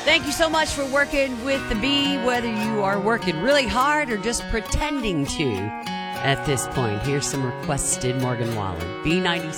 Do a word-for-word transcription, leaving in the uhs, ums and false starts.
Thank you so much for working with the bee, whether you are working really hard or just pretending to at this point. Here's some requested Morgan Wallen. B ninety-six.